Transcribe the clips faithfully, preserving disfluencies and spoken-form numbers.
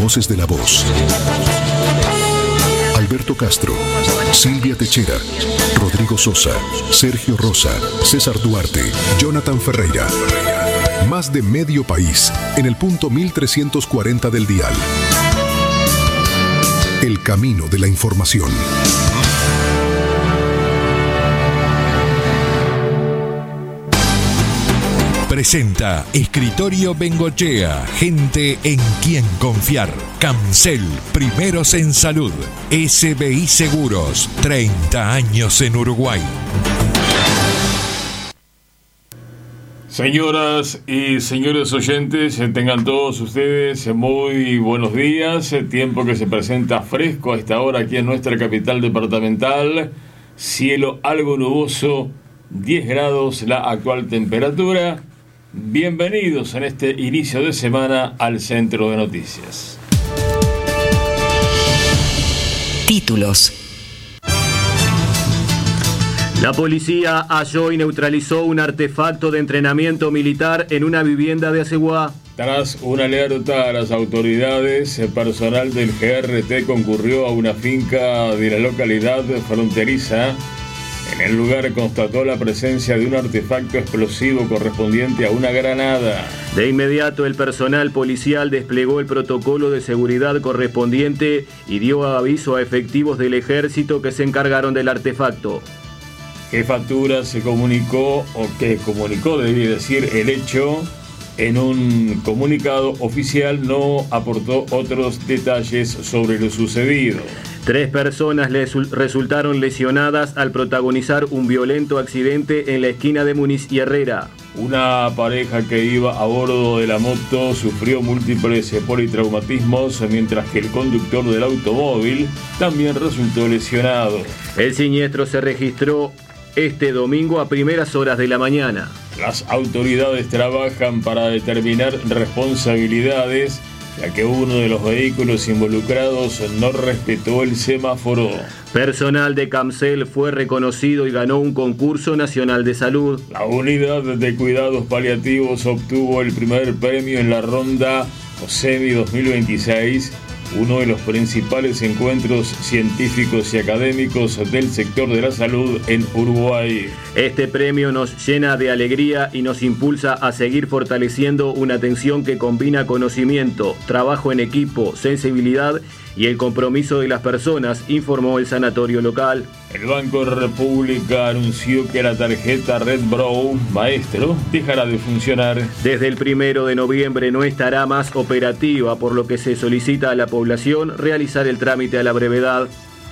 Voces de la Voz. Alberto Castro, Silvia Techera, Rodrigo Sosa, Sergio Rosa, César Duarte, Jonathan Ferreira. Más de medio país en el punto mil trescientos cuarenta del dial. El camino de la información. Presenta Escritorio Bengochea, gente en quien confiar. Camcel, primeros en salud. S B I Seguros, treinta años en Uruguay. Señoras y señores oyentes, tengan todos ustedes muy buenos días. Tiempo que se presenta fresco a esta hora aquí en nuestra capital departamental. Cielo algo nuboso, diez grados la actual temperatura. Bienvenidos en este inicio de semana al Centro de Noticias. Títulos. La policía halló y neutralizó un artefacto de entrenamiento militar en una vivienda de Aceguá. Tras una alerta a las autoridades, el personal del G R T concurrió a una finca de la localidad fronteriza. En el lugar constató la presencia de un artefacto explosivo correspondiente a una granada. De inmediato el personal policial desplegó el protocolo de seguridad correspondiente y dio aviso a efectivos del ejército que se encargaron del artefacto. Jefatura se comunicó, o que comunicó, debí decir, el hecho. En un comunicado oficial no aportó otros detalles sobre lo sucedido. Tres personas les resultaron lesionadas al protagonizar un violento accidente en la esquina de Muniz y Herrera. Una pareja que iba a bordo de la moto sufrió múltiples politraumatismos, mientras que el conductor del automóvil también resultó lesionado. El siniestro se registró este domingo a primeras horas de la mañana. Las autoridades trabajan para determinar responsabilidades, ya que uno de los vehículos involucrados no respetó el semáforo. Personal de Camcel fue reconocido y ganó un concurso nacional de salud. La unidad de cuidados paliativos obtuvo el primer premio en la ronda OSEMI dos mil veintiséis, uno de los principales encuentros científicos y académicos del sector de la salud en Uruguay. Este premio nos llena de alegría y nos impulsa a seguir fortaleciendo una atención que combina conocimiento, trabajo en equipo, sensibilidad y el compromiso de las personas, informó el sanatorio local. El Banco República anunció que la tarjeta Red Brow Maestro dejará de funcionar. Desde el primero de noviembre no estará más operativa, por lo que se solicita a la población realizar el trámite a la brevedad.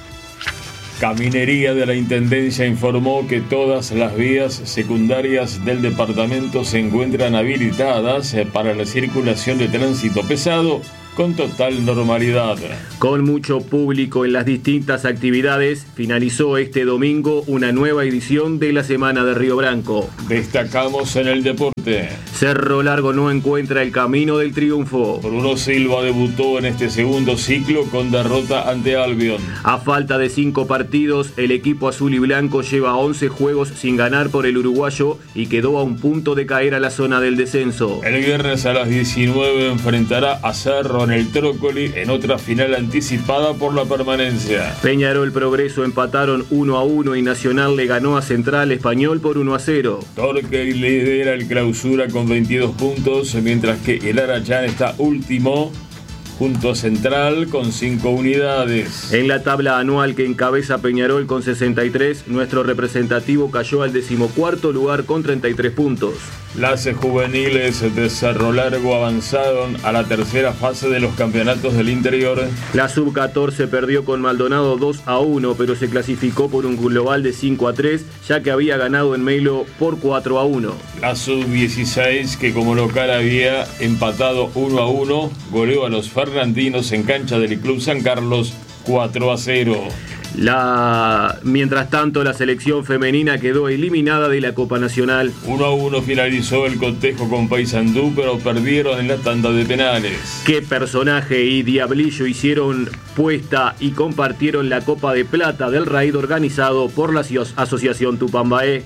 Caminería de la Intendencia informó que todas las vías secundarias del departamento se encuentran habilitadas para la circulación de tránsito pesado con total normalidad. Con mucho público en las distintas actividades, finalizó este domingo una nueva edición de la Semana de Río Branco. Destacamos en el deporte. Cerro Largo no encuentra el camino del triunfo. Bruno Silva debutó en este segundo ciclo con derrota ante Albion. A falta de cinco partidos, el equipo azul y blanco lleva once juegos sin ganar por el uruguayo y quedó a un punto de caer a la zona del descenso. El viernes a las diecinueve enfrentará a Cerro en el Trócoli en otra final anticipada por la permanencia. Peñarol Progreso empataron uno a uno y Nacional le ganó a Central Español por uno a cero. Torquay lidera el clausura con veintidós puntos, mientras que el Arachán está último junto a Central con cinco unidades. En la tabla anual que encabeza Peñarol con sesenta y tres, nuestro representativo cayó al decimocuarto lugar con treinta y tres puntos. Las juveniles de Cerro Largo avanzaron a la tercera fase de los campeonatos del interior. La sub catorce perdió con Maldonado dos a uno, pero se clasificó por un global de cinco a tres, ya que había ganado en Melo por cuatro a uno. La sub dieciséis, que como local había empatado uno a uno, goleó a los fernandinos en cancha del Club San Carlos cuatro a cero. La... Mientras tanto, la selección femenina quedó eliminada de la Copa Nacional. uno a uno finalizó el cotejo con Paysandú, pero perdieron en la tanda de penales. Qué personaje y Diablillo hicieron puesta y compartieron la Copa de Plata del raid organizado por la Asociación Tupambaé.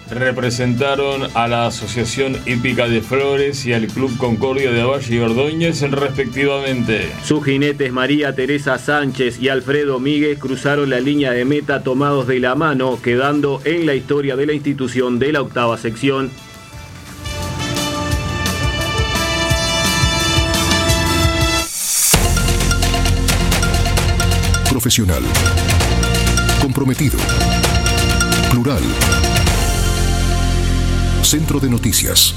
representaron a la Asociación Hípica de Flores y al Club Concordia de Valle y Ordóñez respectivamente. Sus jinetes María Teresa Sánchez y Alfredo Míguez cruzaron la línea de meta tomados de la mano, quedando en la historia de la institución de la octava sección. Profesional, comprometido, plural. Centro de Noticias.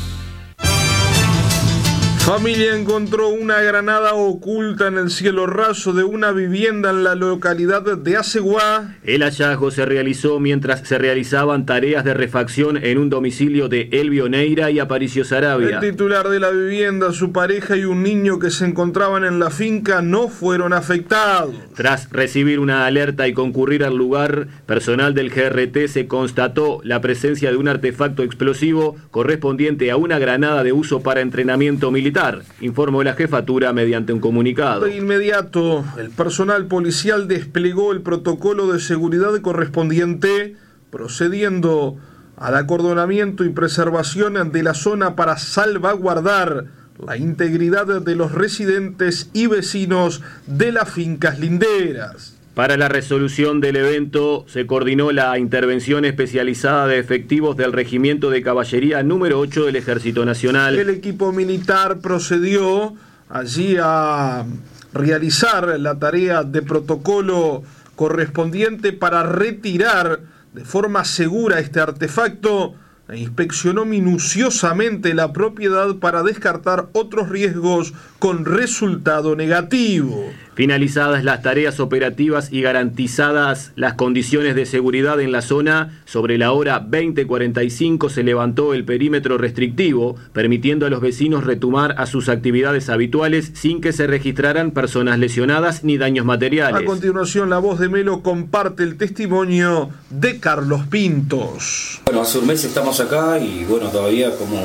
Familia encontró una granada oculta en el cielo raso de una vivienda en la localidad de Aceguá. El hallazgo se realizó mientras se realizaban tareas de refacción en un domicilio de Elvio Neira y Aparicio Sarabia. El titular de la vivienda, su pareja y un niño que se encontraban en la finca no fueron afectados. Tras recibir una alerta y concurrir al lugar, personal del G R T se constató la presencia de un artefacto explosivo correspondiente a una granada de uso para entrenamiento militar, informó la jefatura mediante un comunicado. De inmediato, el personal policial desplegó el protocolo de seguridad correspondiente, procediendo al acordonamiento y preservación de la zona para salvaguardar la integridad de los residentes y vecinos de las fincas linderas. Para la resolución del evento se coordinó la intervención especializada de efectivos del Regimiento de Caballería número ocho del Ejército Nacional. El equipo militar procedió allí a realizar la tarea de protocolo correspondiente para retirar de forma segura este artefacto e inspeccionó minuciosamente la propiedad para descartar otros riesgos con resultado negativo. Finalizadas las tareas operativas y garantizadas las condiciones de seguridad en la zona, sobre la hora veinte cuarenta y cinco se levantó el perímetro restrictivo, permitiendo a los vecinos retomar a sus actividades habituales sin que se registraran personas lesionadas ni daños materiales. A continuación, la voz de Melo comparte el testimonio de Carlos Pintos. Bueno, hace un mes estamos acá y bueno, todavía como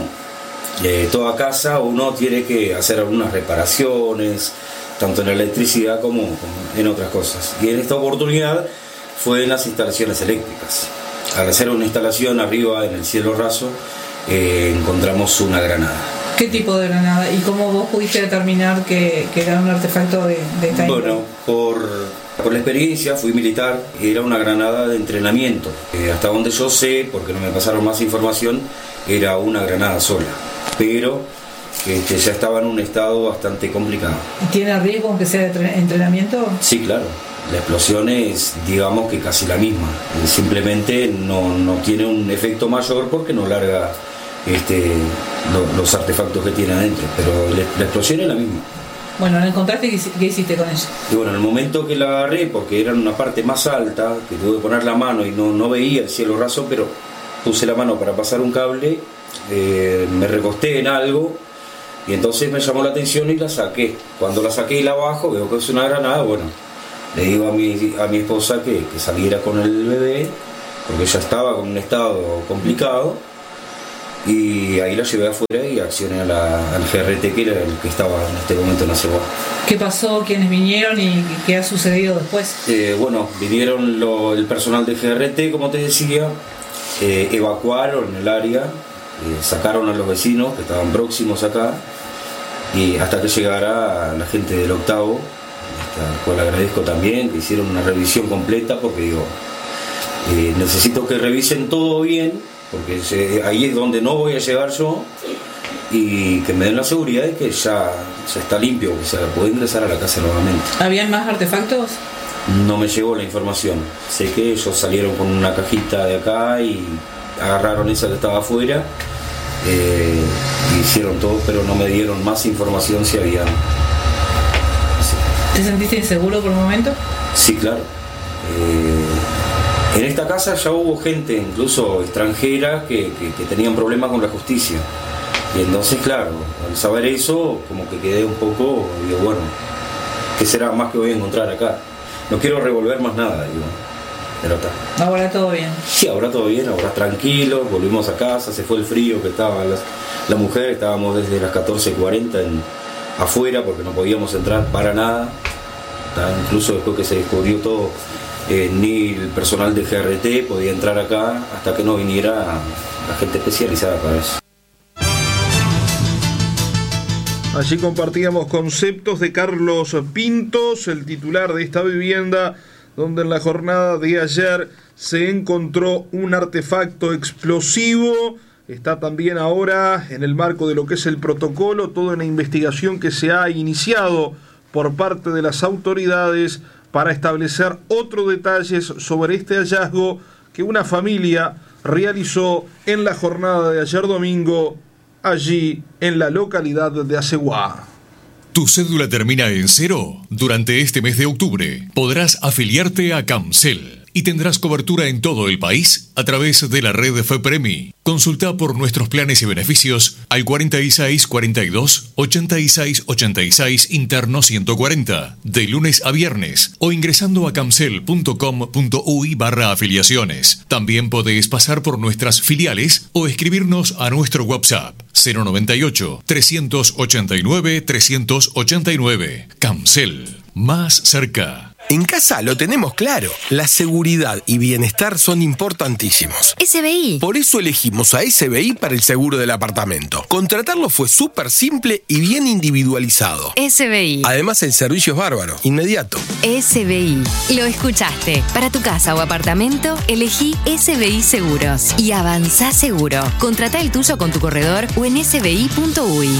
eh, toda casa uno tiene que hacer algunas reparaciones, tanto en la electricidad como, como en otras cosas. Y en esta oportunidad fue en las instalaciones eléctricas. Al hacer una instalación arriba en el cielo raso, eh, encontramos una granada. ¿Qué tipo de granada? ¿Y cómo vos pudiste determinar que, que era un artefacto de, de esta índole? Bueno, por, por la experiencia, fui militar, era una granada de entrenamiento. Eh, hasta donde yo sé, porque no me pasaron más información, era una granada sola. Pero que ya estaba en un estado bastante complicado. ¿Tiene riesgo aunque sea de entrenamiento? Sí, claro. La explosión es, digamos que casi la misma. Simplemente no, no tiene un efecto mayor porque no larga este, lo, los artefactos que tiene adentro. Pero la, la explosión es la misma. Bueno, ¿la encontraste? ¿Qué hiciste con ella? Y bueno, en el momento que la agarré, porque era en una parte más alta, que tuve que poner la mano y no, no veía el cielo raso, pero puse la mano para pasar un cable, eh, me recosté en algo. Y entonces me llamó la atención y la saqué. Cuando la saqué y la bajo, veo que es una granada, bueno, le digo a mi, a mi esposa que, que saliera con el bebé, porque ella estaba con un estado complicado, y ahí la llevé afuera y accioné a la, al G R T, que era el que estaba en este momento en Aceguá. ¿Qué pasó? ¿Quiénes vinieron y qué ha sucedido después? Eh, bueno, vinieron lo, el personal de G R T, como te decía, eh, evacuaron el área, eh, sacaron a los vecinos que estaban próximos acá, y hasta que llegara la gente del octavo, al cual agradezco también, que hicieron una revisión completa, porque digo, eh, necesito que revisen todo bien, porque se, ahí es donde no voy a llegar yo, y que me den la seguridad de que ya, ya está limpio, que se puede ingresar a la casa nuevamente. ¿Habían más artefactos? No me llegó la información. Sé que ellos salieron con una cajita de acá y agarraron esa que estaba afuera, eh, hicieron todo, pero no me dieron más información si había. Sí. ¿Te sentiste inseguro por un momento? Sí, claro. Eh, en esta casa ya hubo gente, incluso extranjera, que, que, que tenían problemas con la justicia. Y entonces, claro, al saber eso, como que quedé un poco, digo, bueno, ¿qué será más que voy a encontrar acá? No quiero revolver más nada, digo. Pero está. Ahora todo bien. Sí, ahora todo bien, ahora tranquilo, volvimos a casa, se fue el frío que estaba las, la mujer, estábamos desde las catorce cuarenta en, afuera porque no podíamos entrar para nada. Está, incluso después que se descubrió todo eh, ni el personal de G R T podía entrar acá hasta que no viniera la gente especializada para eso. Allí compartíamos conceptos de Carlos Pintos, el titular de esta vivienda, donde en la jornada de ayer se encontró un artefacto explosivo. Está también ahora en el marco de lo que es el protocolo, toda una investigación que se ha iniciado por parte de las autoridades para establecer otros detalles sobre este hallazgo que una familia realizó en la jornada de ayer domingo, allí en la localidad de Aceguá. ¿Tu cédula termina en cero? Durante este mes de octubre podrás afiliarte a Camcel y tendrás cobertura en todo el país a través de la red FEPREMI. Consulta por nuestros planes y beneficios al cuarenta y seis cuarenta y dos ochenta y seis ochenta y seis interno ciento cuarenta de lunes a viernes o ingresando a camcel punto com punto uy barra afiliaciones. También podés pasar por nuestras filiales o escribirnos a nuestro WhatsApp cero noventa y ocho trescientos ochenta y nueve trescientos ochenta y nueve. Camcel, más cerca. En casa lo tenemos claro. La seguridad y bienestar son importantísimos. S B I. Por eso elegimos a S B I para el seguro del apartamento. Contratarlo fue súper simple y bien individualizado. S B I. Además, el servicio es bárbaro, inmediato. S B I. Lo escuchaste. Para tu casa o apartamento, elegí S B I Seguros y avanzá seguro. Contratá el tuyo con tu corredor o en s b i punto uy.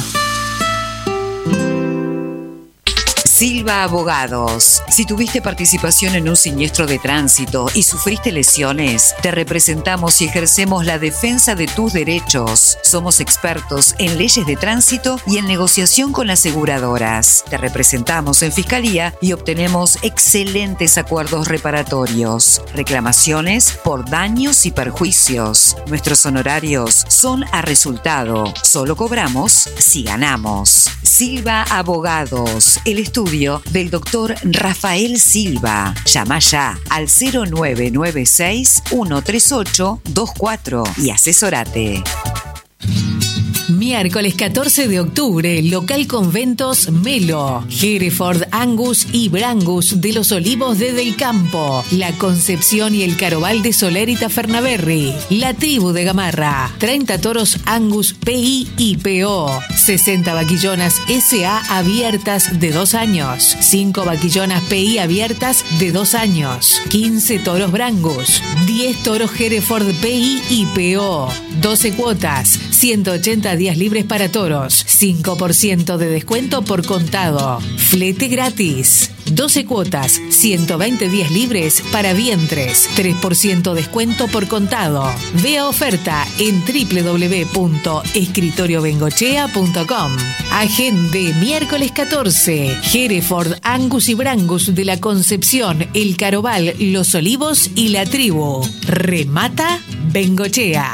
Silva Abogados. Si tuviste participación en un siniestro de tránsito y sufriste lesiones, te representamos y ejercemos la defensa de tus derechos. Somos expertos en leyes de tránsito y en negociación con aseguradoras. Te representamos en fiscalía y obtenemos excelentes acuerdos reparatorios. Reclamaciones por daños y perjuicios. Nuestros honorarios son a resultado. Solo cobramos si ganamos. Silva Abogados. El estudio del doctor Rafael Silva. Llama ya al cero nueve nueve seis uno tres ocho dos cuatro y asesórate. Miércoles catorce de octubre, local Conventos Melo, Hereford Angus y Brangus de los Olivos de Del Campo, La Concepción y el Caroval de Soler y Tafernaberry, La Tribu de Gamarra, treinta toros Angus P I y P O, sesenta vaquillonas S A abiertas de dos años, cinco vaquillonas P I abiertas de dos años, quince toros Brangus, diez toros Hereford P I y P O, doce cuotas, ciento ochenta días libres para toros, cinco por ciento de descuento por contado, flete gratis, doce cuotas, ciento veinte días libres para vientres, tres por ciento descuento por contado. Vea oferta en doble u doble u doble u punto escritorio bengochea punto com. Agende miércoles catorce, Hereford, Angus y Brangus de la Concepción, El Caroval, Los Olivos y La Tribu. Remata Bengochea.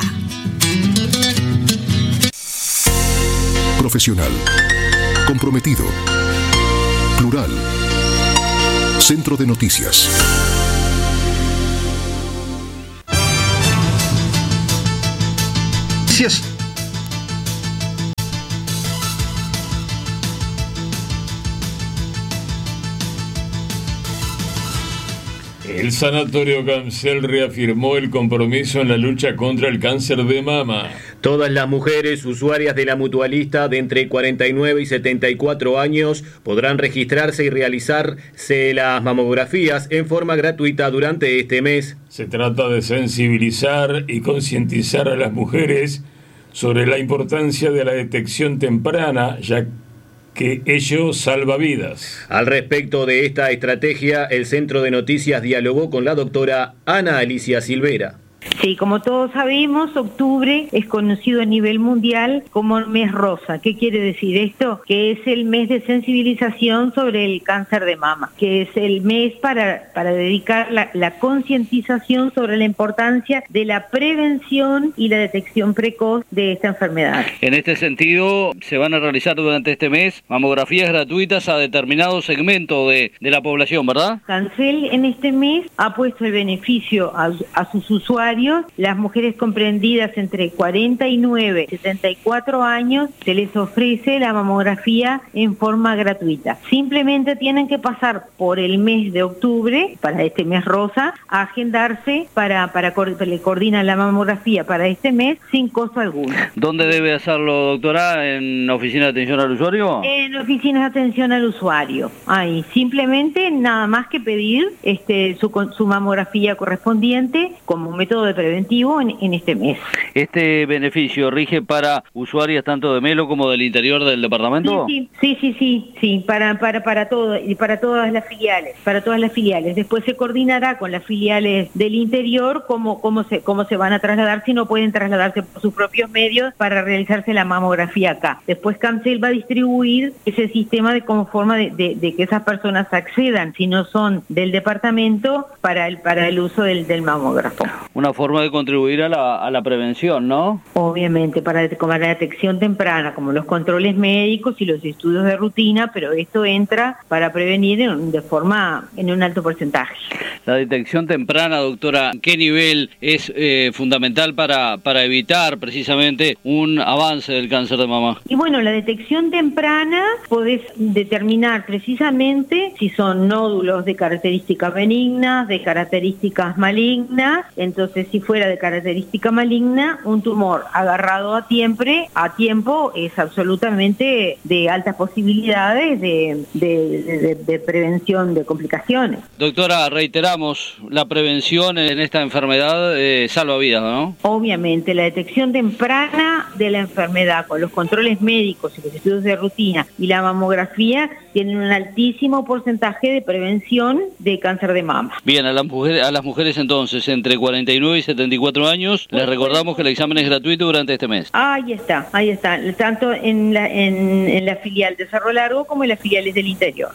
Profesional, comprometido, plural. Centro de Noticias. Noticias. El Sanatorio Camcel reafirmó el compromiso en la lucha contra el cáncer de mama. Todas las mujeres usuarias de la mutualista de entre cuarenta y nueve y setenta y cuatro años podrán registrarse y realizarse las mamografías en forma gratuita durante este mes. Se trata de sensibilizar y concientizar a las mujeres sobre la importancia de la detección temprana, ya que ello salva vidas. Al respecto de esta estrategia, el Centro de Noticias dialogó con la doctora Ana Alicia Silvera. Sí, como todos sabemos, octubre es conocido a nivel mundial como el mes rosa. ¿Qué quiere decir esto? Que es el mes de sensibilización sobre el cáncer de mama, que es el mes para, para dedicar la, la concientización sobre la importancia de la prevención y la detección precoz de esta enfermedad. En este sentido, se van a realizar durante este mes mamografías gratuitas a determinado segmento de, de la población, ¿verdad? Camcel en este mes ha puesto el beneficio a, a sus usuarios años. Las mujeres comprendidas entre cuarenta y nueve y setenta y cuatro años se les ofrece la mamografía en forma gratuita. Simplemente tienen que pasar por el mes de octubre, para este mes rosa, a agendarse para, para le coordinan la mamografía para este mes sin costo alguno. ¿Dónde debe hacerlo, doctora? ¿En oficina de atención al usuario? En oficinas de atención al usuario. Ahí, simplemente nada más que pedir este su, su mamografía correspondiente como método de preventivo en, en este mes. ¿Este beneficio rige para usuarias tanto de Melo como del interior del departamento? Sí, sí, sí, sí, sí, para, para, para todo, y para todas las filiales, para todas las filiales. Después se coordinará con las filiales del interior cómo, cómo se, cómo se van a trasladar, si no pueden trasladarse por sus propios medios para realizarse la mamografía acá. Después Cancel va a distribuir ese sistema de como forma de, de, de que esas personas accedan, si no son del departamento, para el, para el uso del, del mamógrafo. Una forma de contribuir a la, a la prevención, ¿no? Obviamente, para, para la detección temprana, como los controles médicos y los estudios de rutina, pero esto entra para prevenir en, de forma, en un alto porcentaje. La detección temprana, doctora, ¿qué nivel es eh, fundamental para, para evitar precisamente un avance del cáncer de mama? Y bueno, la detección temprana podés determinar precisamente si son nódulos de características benignas, de características malignas. Entonces, si fuera de característica maligna, un tumor agarrado a tiempo, a tiempo es absolutamente de altas posibilidades de, de, de, de prevención de complicaciones. Doctora, reiteramos, la prevención en esta enfermedad eh, salva vidas, ¿no? Obviamente, la detección temprana de la enfermedad con los controles médicos y los estudios de rutina y la mamografía tienen un altísimo porcentaje de prevención de cáncer de mama. Bien, a las mujeres, a las mujeres entonces entre cuarenta y nueve y setenta y cuatro años, les recordamos que el examen es gratuito durante este mes. Ahí está, ahí está, tanto en la, en, en la filial de Cerro Largo como en las filiales del interior.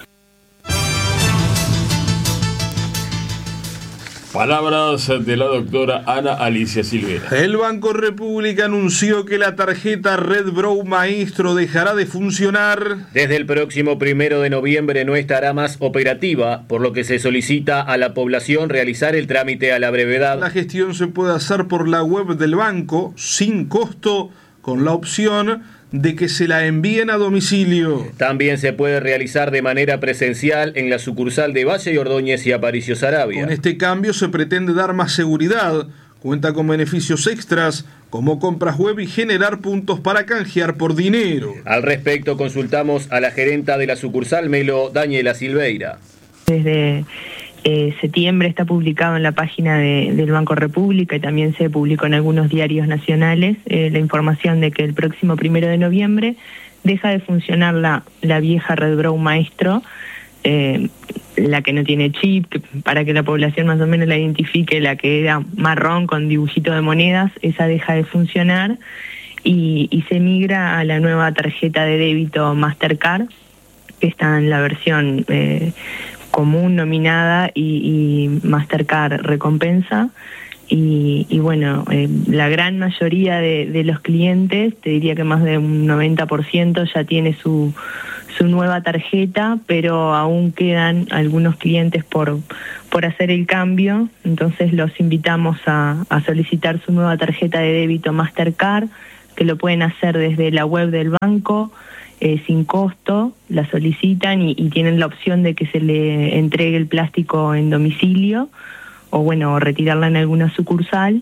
Palabras de la doctora Ana Alicia Silvera. El Banco República anunció que la tarjeta Red Brow Maestro dejará de funcionar. Desde el próximo primero de noviembre no estará más operativa, por lo que se solicita a la población realizar el trámite a la brevedad. La gestión se puede hacer por la web del banco, sin costo, con la opción de que se la envíen a domicilio. También se puede realizar de manera presencial en la sucursal de Valle y Ordóñez y Aparicio Saravia. Con este cambio se pretende dar más seguridad, cuenta con beneficios extras como compras web y generar puntos para canjear por dinero. Al respecto consultamos a la gerenta de la sucursal Melo, Daniela Silveira. Desde Eh, septiembre está publicado en la página de, del Banco República y también se publicó en algunos diarios nacionales eh, la información de que el próximo primero de noviembre deja de funcionar la, la vieja Red Brow Maestro, eh, la que no tiene chip, que, para que la población más o menos la identifique, la que era marrón con dibujito de monedas, esa deja de funcionar y, y se migra a la nueva tarjeta de débito Mastercard, que está en la versión Eh, común, nominada y, y Mastercard recompensa y, y bueno, eh, la gran mayoría de, de los clientes, te diría que más de un noventa por ciento ya tiene su, su nueva tarjeta, pero aún quedan algunos clientes por, por hacer el cambio, entonces los invitamos a, a solicitar su nueva tarjeta de débito Mastercard, que lo pueden hacer desde la web del banco, Eh, sin costo, la solicitan y, y tienen la opción de que se le entregue el plástico en domicilio o bueno, retirarla en alguna sucursal.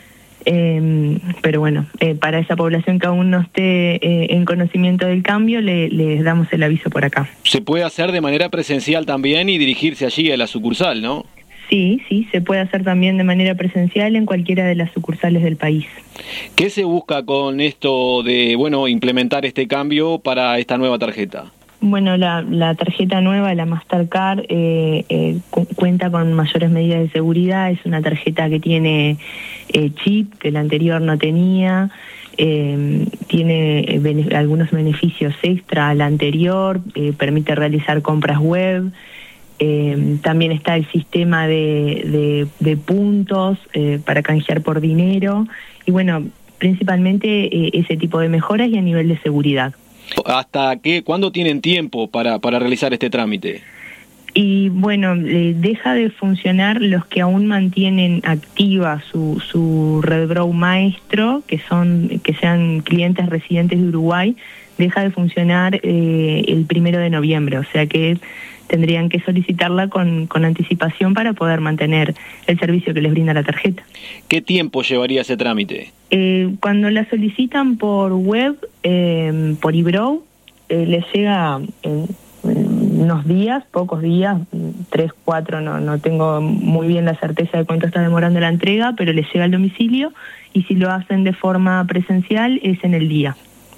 Eh, pero bueno, eh, para esa población que aún no esté eh, en conocimiento del cambio, le, les damos el aviso por acá. Se puede hacer de manera presencial también y dirigirse allí a la sucursal, ¿no? Sí, sí, se puede hacer también de manera presencial en cualquiera de las sucursales del país. ¿Qué se busca con esto de, bueno, implementar este cambio para esta nueva tarjeta? Bueno, la, la tarjeta nueva, la Mastercard, eh, eh, cu cuenta con mayores medidas de seguridad. Es una tarjeta que tiene eh, chip, que la anterior no tenía. Eh, tiene bene algunos beneficios extra a la anterior, eh, permite realizar compras web. Eh, también está el sistema de, de, de puntos eh, para canjear por dinero y bueno, principalmente eh, ese tipo de mejoras y a nivel de seguridad. ¿Hasta qué, cuándo tienen tiempo para, para realizar este trámite? Y bueno, eh, deja de funcionar los que aún mantienen activa su, su Red Brow Maestro, que son que sean clientes residentes de Uruguay, deja de funcionar eh, el primero de noviembre, o sea que tendrían que solicitarla con, con anticipación para poder mantener el servicio que les brinda la tarjeta. ¿Qué tiempo llevaría ese trámite? Eh, cuando la solicitan por web, eh, por iBrow, eh, les llega en, en unos días, pocos días, tres, cuatro, no, no tengo muy bien la certeza de cuánto está demorando la entrega, pero les llega al domicilio, y si lo hacen de forma presencial es en el día.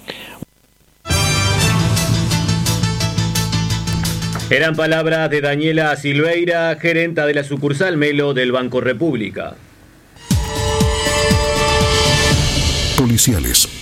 Eran palabras de Daniela Silveira, gerenta de la sucursal Melo del Banco República. Policiales.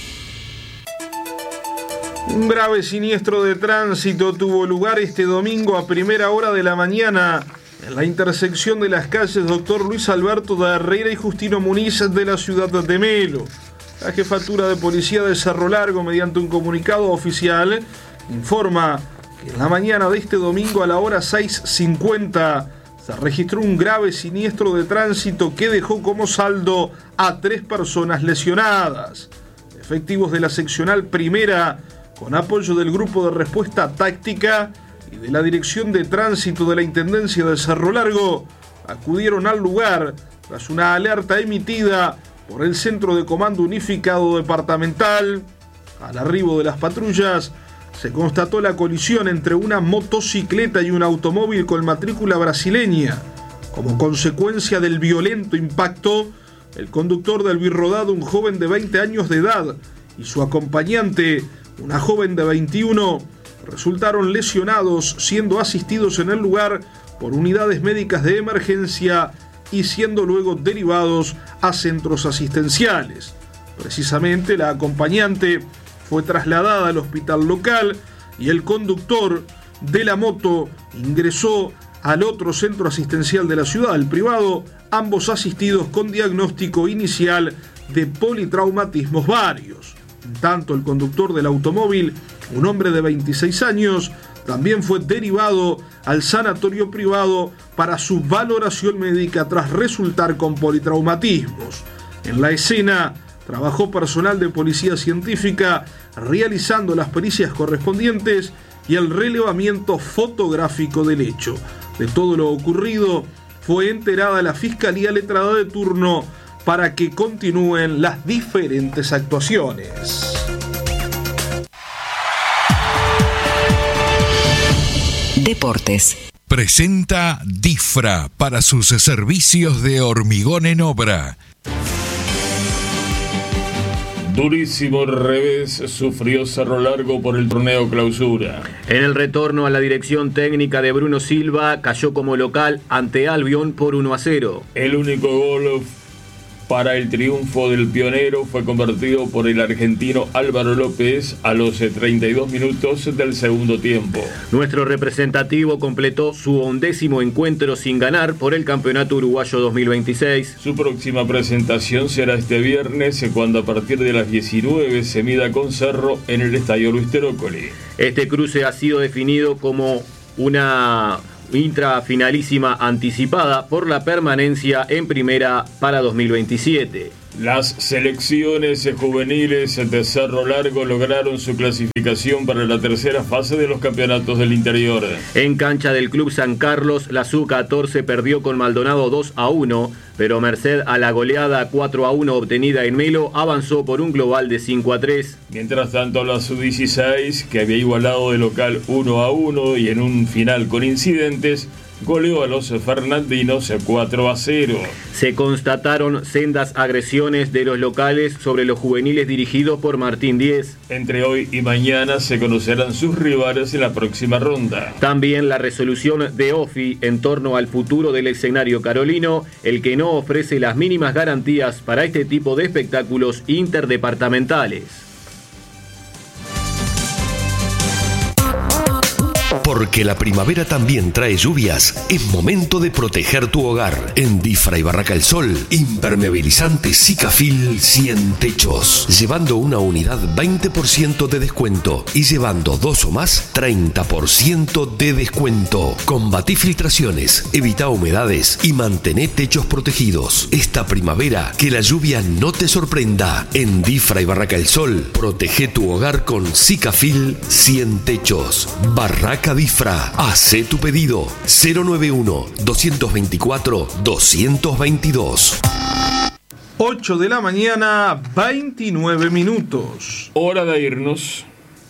Un grave siniestro de tránsito tuvo lugar este domingo a primera hora de la mañana en la intersección de las calles Doctor Luis Alberto de Herrera y Justino Muniz de la ciudad de Melo. La Jefatura de Policía de Cerro Largo, mediante un comunicado oficial, informa que en la mañana de este domingo a la hora seis cincuenta se registró un grave siniestro de tránsito que dejó como saldo a tres personas lesionadas. Efectivos de la seccional primera, con apoyo del Grupo de Respuesta Táctica y de la Dirección de Tránsito de la Intendencia de Cerro Largo, acudieron al lugar tras una alerta emitida por el Centro de Comando Unificado Departamental. Al arribo de las patrullas, se constató la colisión entre una motocicleta y un automóvil con matrícula brasileña. Como consecuencia del violento impacto, el conductor del birrodado, un joven de veinte años de edad, y su acompañante, una joven de veintiuno, resultaron lesionados, siendo asistidos en el lugar por unidades médicas de emergencia y siendo luego derivados a centros asistenciales. Precisamente, la acompañante fue trasladada al hospital local y el conductor de la moto ingresó al otro centro asistencial de la ciudad, el privado, ambos asistidos con diagnóstico inicial de politraumatismos varios. En tanto, el conductor del automóvil, un hombre de veintiséis años, también fue derivado al sanatorio privado para su valoración médica tras resultar con politraumatismos. En la escena trabajó personal de policía científica realizando las pericias correspondientes y el relevamiento fotográfico del hecho. De todo lo ocurrido fue enterada la Fiscalía Letrada de turno para que continúen las diferentes actuaciones. Deportes. Presenta Difra para sus servicios de hormigón en obra. Durísimo revés sufrió Cerro Largo por el torneo Clausura. En el retorno a la dirección técnica de Bruno Silva, cayó como local ante Albion por uno a cero. El único gol para el triunfo del pionero fue convertido por el argentino Álvaro López a los treinta y dos minutos del segundo tiempo. Nuestro representativo completó su undécimo encuentro sin ganar por el Campeonato Uruguayo dos mil veintiséis. Su próxima presentación será este viernes, cuando a partir de las diecinueve se mida con Cerro en el Estadio Luis Terócoli. Este cruce ha sido definido como una intrafinalísima anticipada por la permanencia en primera para dos mil veintisiete. Las selecciones juveniles de Cerro Largo lograron su clasificación para la tercera fase de los campeonatos del interior. En cancha del Club San Carlos, la S U catorce perdió con Maldonado dos a uno, pero merced a la goleada cuatro a uno obtenida en Melo, avanzó por un global de cinco a tres. Mientras tanto, la S U dieciséis, que había igualado de local uno a uno y en un final con incidentes, goleó a los fernandinos cuatro a cero. Se constataron sendas agresiones de los locales sobre los juveniles dirigidos por Martín Díez. Entre hoy y mañana se conocerán sus rivales en la próxima ronda. También la resolución de O F I en torno al futuro del escenario carolino, el que no ofrece las mínimas garantías para este tipo de espectáculos interdepartamentales. Porque la primavera también trae lluvias, es momento de proteger tu hogar. En Difra y Barraca El Sol, impermeabilizante Sikafil cien techos. Llevando una unidad veinte por ciento de descuento y llevando dos o más treinta por ciento de descuento. Combatí filtraciones, evita humedades y mantené techos protegidos. Esta primavera, que la lluvia no te sorprenda. En Difra y Barraca El Sol, protege tu hogar con Sikafil cien techos. Barraca Difra. Hacé tu pedido. cero nueve uno, dos veinticuatro, dos veintidós. ocho de la mañana, veintinueve minutos. Hora de irnos.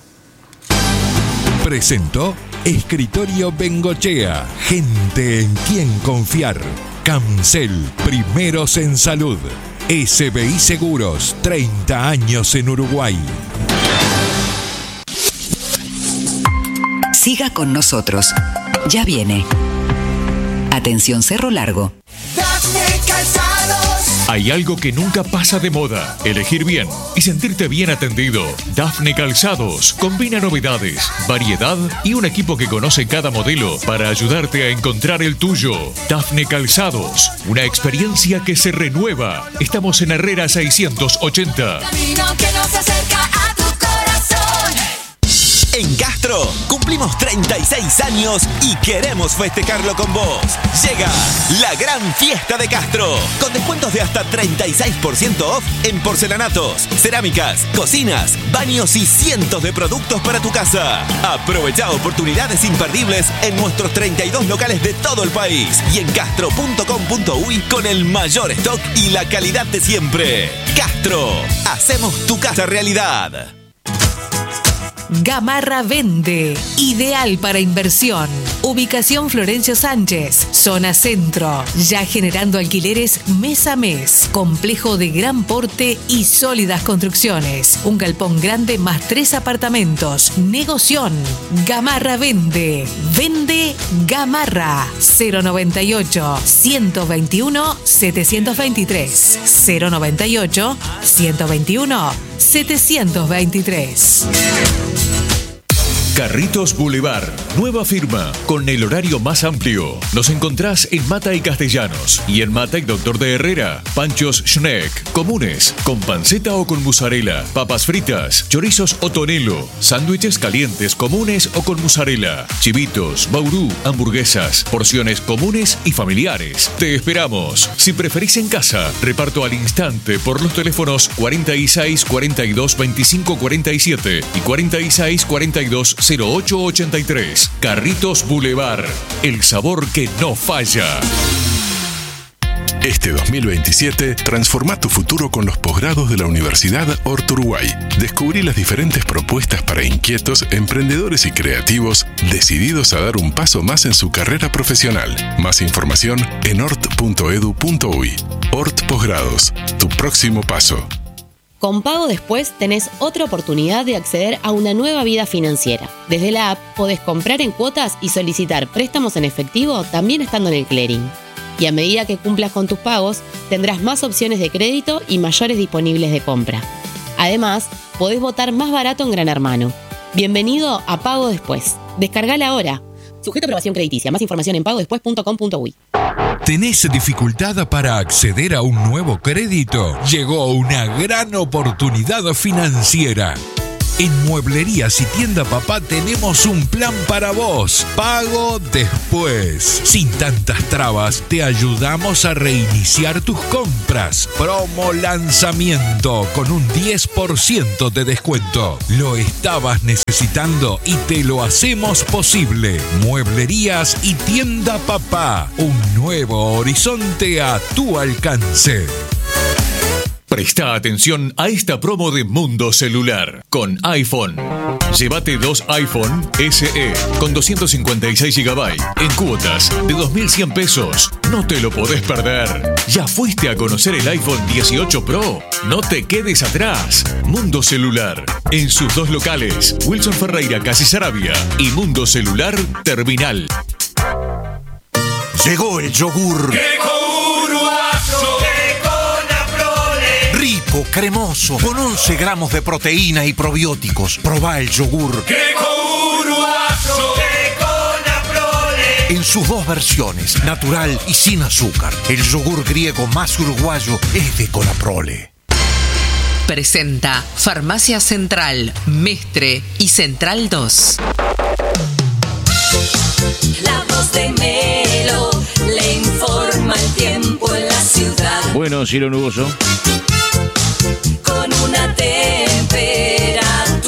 Presentó Escritorio Bengochea. Gente en quien confiar. Cancel. Primeros en salud. S B I Seguros. treinta años en Uruguay. Siga con nosotros. Ya viene. Atención Cerro Largo. Hay algo que nunca pasa de moda: elegir bien y sentirte bien atendido. Dafne Calzados combina novedades, variedad y un equipo que conoce cada modelo para ayudarte a encontrar el tuyo. Dafne Calzados, una experiencia que se renueva. Estamos en Herrera seiscientos ochenta. Camino que nos acerca a tu corazón. En Castro cumplimos treinta y seis años y queremos festejarlo con vos. Llega la gran fiesta de Castro, con descuentos de hasta treinta y seis por ciento off en porcelanatos, cerámicas, cocinas, baños y cientos de productos para tu casa. Aprovecha oportunidades imperdibles en nuestros treinta y dos locales de todo el país y en castro punto com punto uy con el mayor stock y la calidad de siempre. Castro, hacemos tu casa realidad. Gamarra Vende, ideal para inversión. Ubicación Florencio Sánchez, zona centro. Ya generando alquileres mes a mes. Complejo de gran porte y sólidas construcciones. Un galpón grande más tres apartamentos. Negoción. Gamarra Vende. Vende Gamarra. cero noventa y ocho, ciento veintiuno, setecientos veintitrés. cero noventa y ocho, ciento veintiuno, setecientos veintitrés. Carritos Boulevard, nueva firma, con el horario más amplio. Nos encontrás en Mata y Castellanos y en Mata y Doctor de Herrera. Panchos Schneck, comunes, con panceta o con mozzarella, papas fritas, chorizos o tonelo, sándwiches calientes comunes o con mozzarella, chivitos, baurú, hamburguesas, porciones comunes y familiares. Te esperamos. Si preferís en casa, reparto al instante por los teléfonos cuarenta y seis, cuarenta y dos, veinticinco, cuarenta y siete y cuarenta y seis, cuarenta y dos, cero ocho ochenta y tres. Carritos Boulevard, el sabor que no falla. Este dos mil veintisiete, transforma tu futuro con los posgrados de la Universidad Hort Uruguay. Descubrí las diferentes propuestas para inquietos, emprendedores y creativos decididos a dar un paso más en su carrera profesional. Más información en hort punto edu punto uy. Hort Posgrados, tu próximo paso. Con Pago Después tenés otra oportunidad de acceder a una nueva vida financiera. Desde la app podés comprar en cuotas y solicitar préstamos en efectivo también estando en el clearing. Y a medida que cumplas con tus pagos, tendrás más opciones de crédito y mayores disponibles de compra. Además, podés votar más barato en Gran Hermano. Bienvenido a Pago Después. Descargala ahora. Sujeto a aprobación crediticia. Más información en pago después punto com punto uy. ¿Tenés dificultad para acceder a un nuevo crédito? Llegó una gran oportunidad financiera. En Mueblerías y Tienda Papá tenemos un plan para vos. Pago Después. Sin tantas trabas, te ayudamos a reiniciar tus compras. Promo lanzamiento con un diez por ciento de descuento. Lo estabas necesitando y te lo hacemos posible. Mueblerías y Tienda Papá. Un nuevo horizonte a tu alcance. Presta atención a esta promo de Mundo Celular con iPhone. Llévate dos iPhone S E con doscientos cincuenta y seis gigabytes en cuotas de dos mil cien pesos. No te lo podés perder. ¿Ya fuiste a conocer el iPhone dieciocho Pro? No te quedes atrás. Mundo Celular en sus dos locales, Wilson Ferreira, Casi Sarabia y Mundo Celular Terminal. Llegó el yogur. Rico, cremoso, con once gramos de proteína y probióticos. Probá el yogur. ¡Qué uruguayo! en sus dos versiones, natural y sin azúcar. El yogur griego más uruguayo es de Colaprole. Presenta Farmacia Central, Mestre y Central dos. La voz de Melo le informa el tiempo en la ciudad. Bueno, cielo nuboso. Con una temperatura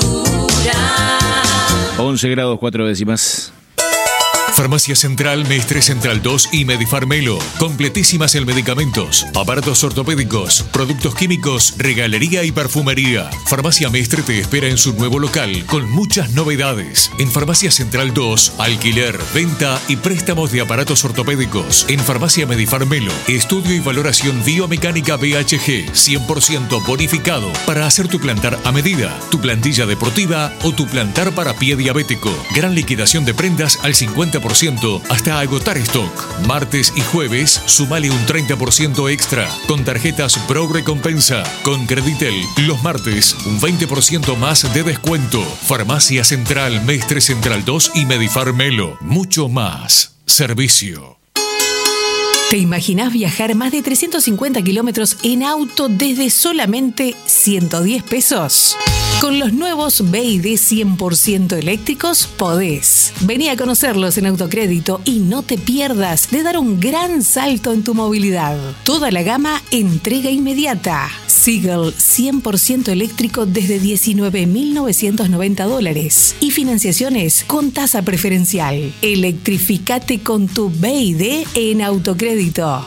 once grados cuatro décimas. Farmacia Central, Mestre Central dos y Medifarmelo. Completísimas en medicamentos, aparatos ortopédicos, productos químicos, regalería y perfumería. Farmacia Mestre te espera en su nuevo local con muchas novedades. En Farmacia Central dos, alquiler, venta y préstamos de aparatos ortopédicos. En Farmacia Medifarmelo, estudio y valoración biomecánica B H G, cien por ciento bonificado para hacer tu plantar a medida, tu plantilla deportiva o tu plantar para pie diabético. Gran liquidación de prendas al cincuenta por ciento hasta agotar stock. Martes y jueves, sumale un treinta por ciento extra con tarjetas Pro Recompensa. Con Creditel, los martes, un veinte por ciento más de descuento. Farmacia Central, Mestre Central dos y Medifarmelo. Mucho más servicio. ¿Te imaginás viajar más de trescientos cincuenta kilómetros en auto desde solamente ciento diez pesos? Con los nuevos B y D cien por ciento eléctricos podés. Vení a conocerlos en Autocrédito y no te pierdas de dar un gran salto en tu movilidad. Toda la gama entrega inmediata. Seagull cien por ciento eléctrico desde diecinueve mil novecientos noventa dólares y financiaciones con tasa preferencial. Electrificate con tu B y D en Autocrédito.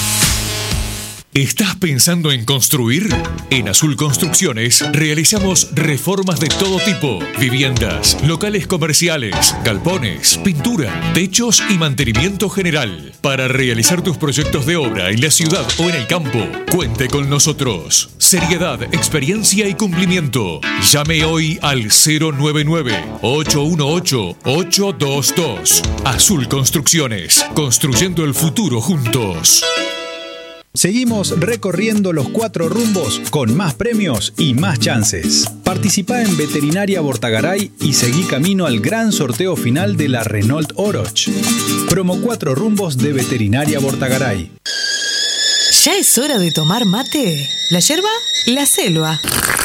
¿Estás pensando en construir? En Azul Construcciones realizamos reformas de todo tipo: viviendas, locales comerciales, galpones, pintura, techos y mantenimiento general. Para realizar tus proyectos de obra en la ciudad o en el campo, cuente con nosotros. Seriedad, experiencia y cumplimiento. Llame hoy al cero nueve nueve, ocho uno ocho, ocho dos dos. Azul Construcciones, construyendo el futuro juntos. Seguimos recorriendo los cuatro rumbos con más premios y más chances. Participá en Veterinaria Bortagaray y seguí camino al gran sorteo final de la Renault Oroch. Promo cuatro rumbos de Veterinaria Bortagaray. ¿Ya es hora de tomar mate? ¿La yerba? La selva.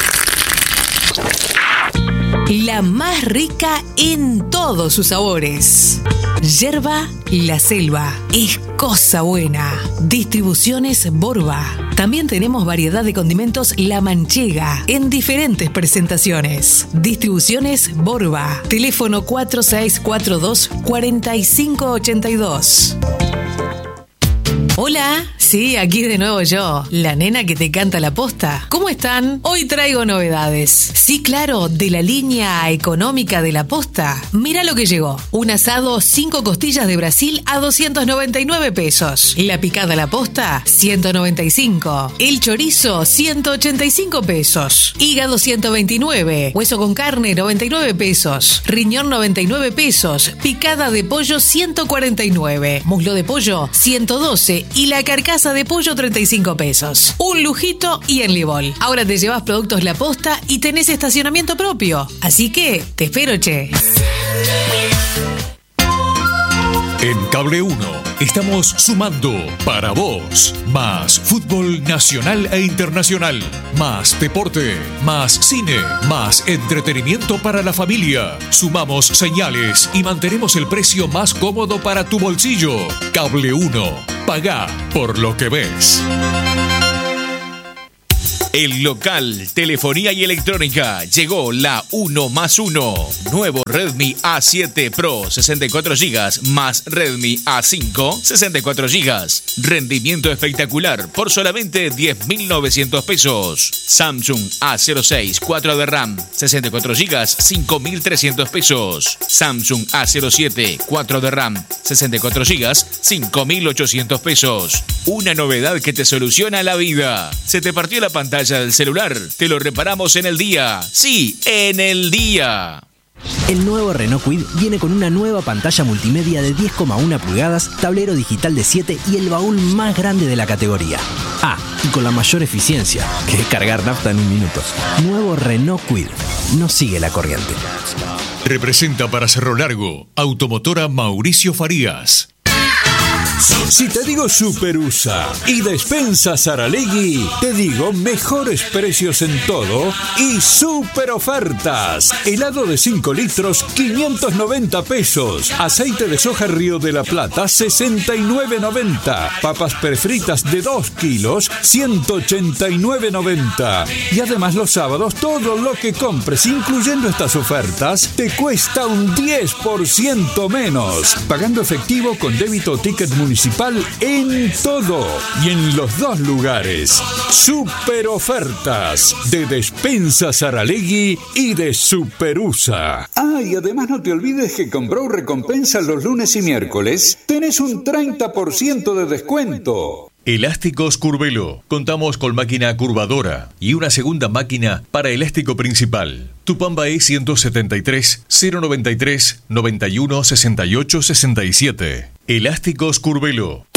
La más rica en todos sus sabores. Yerba La Selva. Es cosa buena. Distribuciones Borba. También tenemos variedad de condimentos La Manchega en diferentes presentaciones. Distribuciones Borba. Teléfono cuatro seis cuatro dos, cuatro cinco ocho dos. Hola, sí, aquí de nuevo yo, la nena que te canta la posta. ¿Cómo están? Hoy traigo novedades. Sí, claro, de la línea económica de la posta. Mira lo que llegó. Un asado cinco costillas de Brasil a doscientos noventa y nueve pesos. La picada a la posta, ciento noventa y cinco. El chorizo, ciento ochenta y cinco pesos. Hígado, ciento veintinueve. Hueso con carne, noventa y nueve pesos. Riñón, noventa y nueve pesos. Picada de pollo, ciento cuarenta y nueve. Muslo de pollo, ciento doce. Y la carcasa de pollo, treinta y cinco pesos. Un lujito y en Libol. Ahora te llevas productos La Posta y tenés estacionamiento propio. Así que te espero, che. En Cable uno estamos sumando para vos más fútbol nacional e internacional, más deporte, más cine, más entretenimiento para la familia. Sumamos señales y mantenemos el precio más cómodo para tu bolsillo. Cable uno. Pagá por lo que ves. El local, telefonía y electrónica, llegó la uno más uno. Nuevo Redmi A siete Pro, sesenta y cuatro gigas, más Redmi A cinco, sesenta y cuatro gigas. Rendimiento espectacular por solamente diez mil novecientos pesos. Samsung A cero seis, cuatro de RAM, sesenta y cuatro gigas, cinco mil trescientos pesos. Samsung A cero siete, cuatro de RAM, sesenta y cuatro gigas, cinco mil ochocientos pesos. Una novedad que te soluciona la vida. ¿Se te partió la pantalla del celular? Te lo reparamos en el día. Sí, en el día. El nuevo Renault Kwid viene con una nueva pantalla multimedia de diez coma uno pulgadas, tablero digital de siete y el baúl más grande de la categoría. Ah, y con la mayor eficiencia, que es cargar nafta en un minuto. Nuevo Renault Kwid. No sigue la corriente. Representa para Cerro Largo Automotora Mauricio Farías. Si te digo Superusa y Despensa Saralegui, te digo mejores precios en todo y super ofertas. Helado de cinco litros, quinientos noventa pesos. Aceite de soja Río de la Plata, sesenta y nueve noventa. Papas prefritas de dos kilos, ciento ochenta y nueve noventa. Y además los sábados todo lo que compres, incluyendo estas ofertas, te cuesta un diez por ciento menos. Pagando efectivo con débito o ticket municipal en todo y en los dos lugares. Super ofertas de Despensa Saralegui y de Superusa. Ah, y además no te olvides que con Brow Recompensa los lunes y miércoles tenés un treinta por ciento de descuento. Elásticos Curvelo. Contamos con máquina curvadora y una segunda máquina para elástico principal. Tupamba E ciento setenta y tres, cero noventa y tres, noventa y uno, sesenta y ocho, sesenta y siete. Elásticos Curvelo.